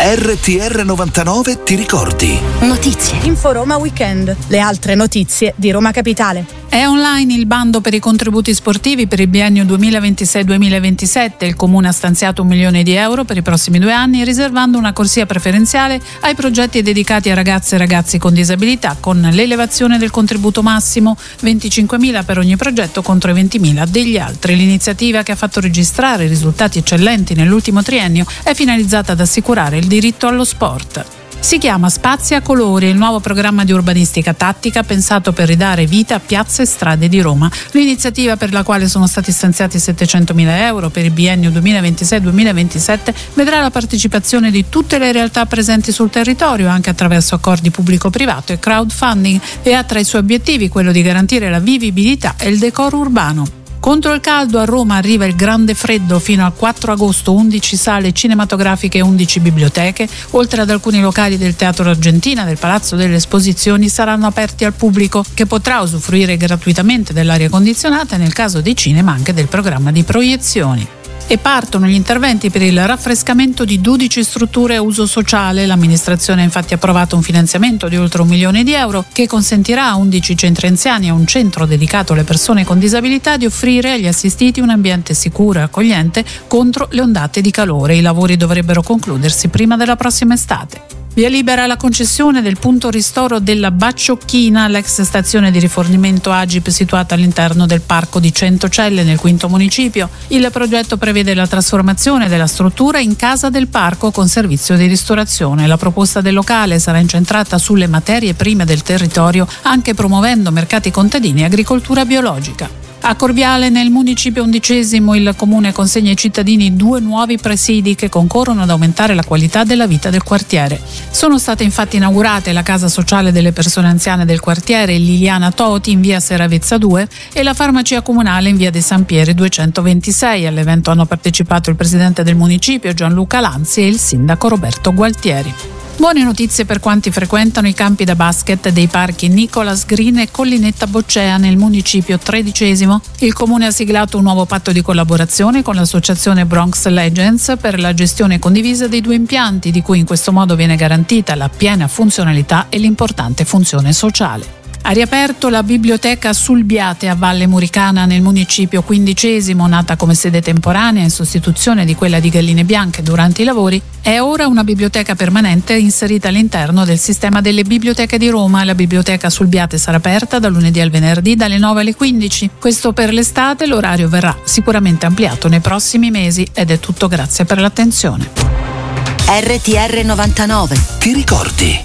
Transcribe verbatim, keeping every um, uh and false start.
R T R novantanove ti ricordi. Notizie. Info Roma Weekend. Le altre notizie di Roma Capitale. È online il bando per i contributi sportivi per il biennio duemilaventisei duemilaventisette. Il Comune ha stanziato un milione di euro per i prossimi due anni, riservando una corsia preferenziale ai progetti dedicati a ragazze e ragazzi con disabilità, con l'elevazione del contributo massimo, venticinquemila per ogni progetto contro i ventimila degli altri. L'iniziativa, che ha fatto registrare risultati eccellenti nell'ultimo triennio, è finalizzata ad assicurare il diritto allo sport. Si chiama Spazi a colori, il nuovo programma di urbanistica tattica pensato per ridare vita a piazze e strade di Roma. L'iniziativa, per la quale sono stati stanziati settecentomila euro per il biennio duemilaventisei duemilaventisette, vedrà la partecipazione di tutte le realtà presenti sul territorio, anche attraverso accordi pubblico-privato e crowdfunding, e ha tra i suoi obiettivi quello di garantire la vivibilità e il decoro urbano. Contro il caldo, a Roma arriva il grande freddo. Fino al quattro agosto undici sale cinematografiche e undici biblioteche, oltre ad alcuni locali del Teatro Argentina, del Palazzo delle Esposizioni, saranno aperti al pubblico, che potrà usufruire gratuitamente dell'aria condizionata e, nel caso dei cinema, anche del programma di proiezioni. E partono gli interventi per il raffrescamento di dodici strutture a uso sociale. L'amministrazione ha infatti approvato un finanziamento di oltre un milione di euro che consentirà a undici centri anziani e a un centro dedicato alle persone con disabilità di offrire agli assistiti un ambiente sicuro e accogliente contro le ondate di calore. I lavori dovrebbero concludersi prima della prossima estate. Via libera alla concessione del punto ristoro della Bacciocchina, l'ex stazione di rifornimento Agip situata all'interno del parco di Centocelle nel quinto municipio. Il progetto prevede la trasformazione della struttura in casa del parco con servizio di ristorazione. La proposta del locale sarà incentrata sulle materie prime del territorio, anche promuovendo mercati contadini e agricoltura biologica. A Corviale, nel municipio undicesimo, il comune consegna ai cittadini due nuovi presidi che concorrono ad aumentare la qualità della vita del quartiere. Sono state infatti inaugurate la casa sociale delle persone anziane del quartiere Liliana Toti in via Seravezza due e la farmacia comunale in via De Sampieri duecentoventisei. All'evento hanno partecipato il presidente del municipio Gianluca Lanzi e il sindaco Roberto Gualtieri. Buone notizie per quanti frequentano i campi da basket dei parchi Nicolas Green e Collinetta Boccea nel municipio tredicesimo. Il comune ha siglato un nuovo patto di collaborazione con l'associazione Bronx Legends per la gestione condivisa dei due impianti, di cui in questo modo viene garantita la piena funzionalità e l'importante funzione sociale. Ha riaperto la biblioteca Sulbiate a Valle Muricana nel municipio quindicesimo, nata come sede temporanea in sostituzione di quella di Galline Bianche durante i lavori. È ora una biblioteca permanente inserita all'interno del sistema delle biblioteche di Roma. La biblioteca Sulbiate sarà aperta da lunedì al venerdì dalle nove alle quindici. Questo per l'estate. L'orario verrà sicuramente ampliato nei prossimi mesi ed è tutto, grazie per l'attenzione. R T R novantanove. Ti ricordi?